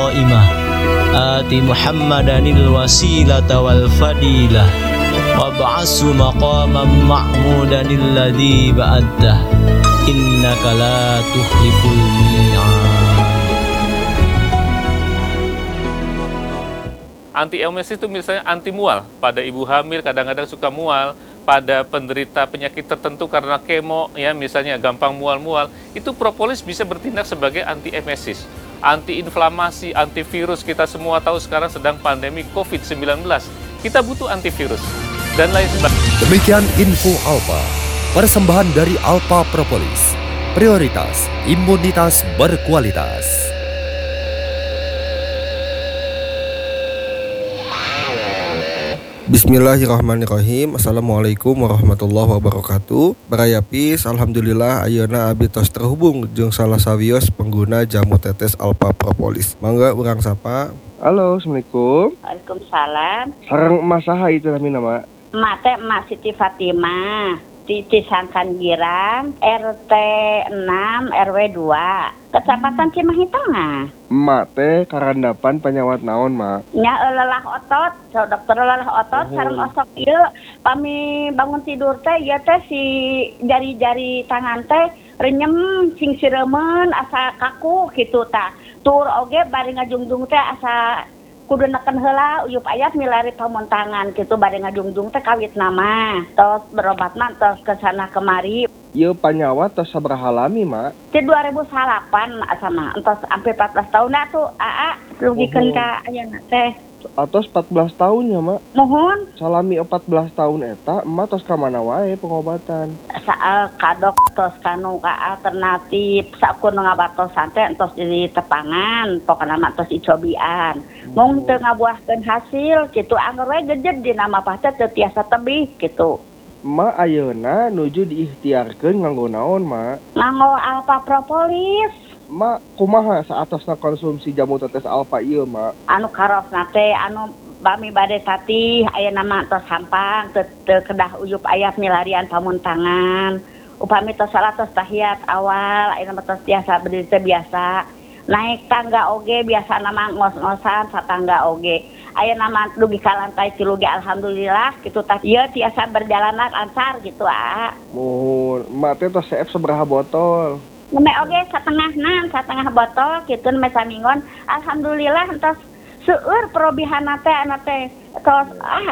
qa'imah ati Muhammadanil wasilata wal fadilah wab'ashu maqaman ma'mudanil ladzi ba'addah innaka la tukhliful mi'ad. Anti-emesis itu misalnya anti mual. Pada ibu hamil kadang-kadang suka mual, pada penderita penyakit tertentu karena kemo, ya misalnya gampang mual-mual, itu propolis bisa bertindak sebagai anti-emesis. Anti-inflamasi, antivirus, kita semua tahu sekarang sedang pandemi COVID-19. Kita butuh antivirus dan lain sebagainya. Demikian info Alpa, persembahan dari Alpa Propolis. Prioritas imunitas berkualitas. Bismillahirrahmanirrahim. Assalamualaikum warahmatullahi wabarakatuh. Baraya Peace, alhamdulillah ayeuna abdi tos terhubung jeung salah sawios pengguna jamu tetes Alpa Propolis. Mangga urang sapa. Halo, assalamualaikum. Waalaikumsalam. Sareng emas saha itu namina, Mak? Emak teh Emak Siti Fatimah di Cisangkan Girang, RT 6 RW 2, Kecamatan Cimahi Tengah. Emak teh karandapan penyawat naon, Mak? Nya lelah otot, so dokter lelah otot sareng osok ieu pami bangun tidur teh ieu teh si jari-jari tangan teh renyem sing siremen asa kaku kitu tah. Tur oge bari ngajungjung teh asa kudu neken heula uyup aya milari pamuntangan kitu bari ngajungjung teh kawit nama. Tos berobat mah tos kesana kemari. Ieu panyawat tos sabaraha lami, Mak? Di 2008 asa mah entos sampai 14 tahun atuh aa rugikeun ka ayeuna teh. Atos 14 tahun ya, Mak? Mohon Salami 14 tahun eta, emak tos ka mana wae pengobatan? saal kadok tos kanu ka alternatif sakur ngabartosan teh entos di tepangan pokona mah tos dicobian. Mung teu ngabuahkeun hasil kitu angger we gejed dina mah teh teu tiasa tebih kitu. Emak ayeuna nuju diikhtiarkeun nganggo naon, Mak? Nganggo Alpa Propolis Mak, kumaha saatosna konsumsi jamu tetes Alpa ieu, Mak? anu karosna teh anu bami bade tatih ayeuna mah tos sampang teu kedah uyup aya milarian pamuntangan. Upami tos salah tos tahiyat awal ayeuna mah tos tiasa berdiri teh biasa. Naik tangga oge biasa nama ngos-ngosan satangga oge. Ayeuna mah dugi ka lantai 3 ge alhamdulillah kitu tah ieu tiasa berjalan lancar gitu Muhun, emak teh tos seep sabaraha botol? Neme oge satengah botol kitu neme samingon alhamdulillah entos seueur perobihanna teh ana teh tos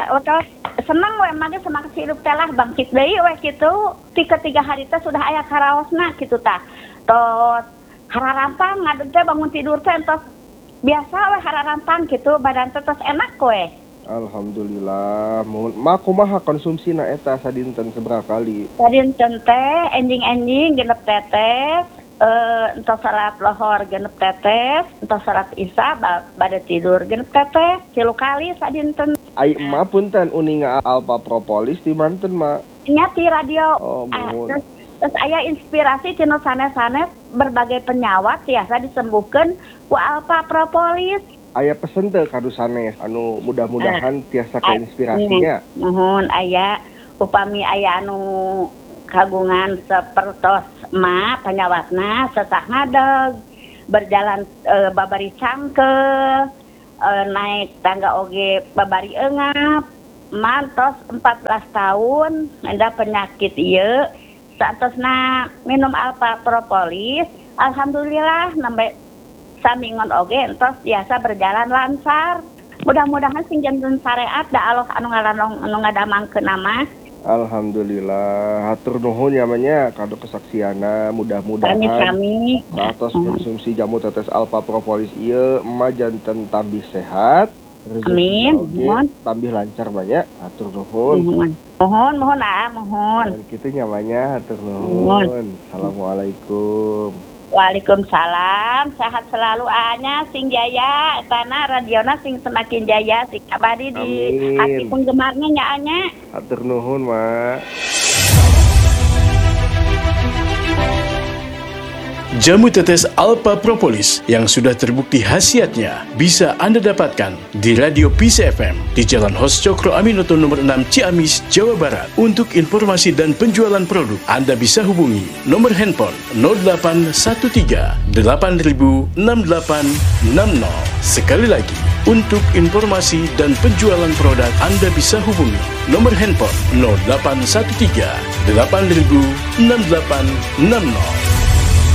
seneng we mage semangat hidup teh lah bangkit deui we kitu. 3 hari teh sudah aya karaosna kitu tah. Tos hararampang ngadeg teh bangun tidur teh entos biasa we hararampang kitu badan teh tos enak we. Alhamdulillah. Muhun, mak kumaha konsumsina eta sadinten sabaraha kali? Sadinten teh enjing-enjing genep tetes, entos salat lohor genep tetes, entos salat isya bade tidur genep tetes, 3 kali sadinten. Ai emak punten uninga Alpa Propolis di manten, Mak? Nya ti radio. Oh, muhun. Terus aya inspirasi cenah sanes-sanes berbagai penyawat tiasa disembuhkeun ku Alpa Propolis. Aya pesen teu kadu sanes anu mudah-mudahan tiasa keinspirasinya. Mohon aya upami aya anu kagungan sapertos emak penyawatna sesah ngadeg berjalan babari cangkel naik tangga oge babari eungap mantos 14 tahun enda penyakit ieu saatosna minum Alpa Propolis alhamdulillah nembe samingon oge entos biasa berjalan lancar. Mudah-mudahan sing janten syariat da Allah anu ngadamangkeun nama. Alhamdulillah, hatur nuhun namanya kado kesaksiana mudah-mudahan Kami atas konsumsi jamu tetes Alpa Propolis ieu emak janten tambih sehat. Amin. Mohon tambih lancar banyak. Hatur nuhun. Mohon. Kitu nyamanya hatur nuhun. Assalamualaikum. Waalaikumsalam. Sehat selalu anya sing jaya etana radiona sing semakin jaya sing abadi di hati penggemarnya nya anya. Hatur nuhun, Mak. Jamu tetes Alpha Propolis yang sudah terbukti khasiatnya bisa Anda dapatkan di Radio Peace FM di Jalan Hos Cokro Aminoto nomor 6 Ciamis, Jawa Barat. Untuk informasi dan penjualan produk, Anda bisa hubungi nomor handphone 0813 8000 6860. Sekali lagi, untuk informasi dan penjualan produk, Anda bisa hubungi nomor handphone 0813 8000 6860.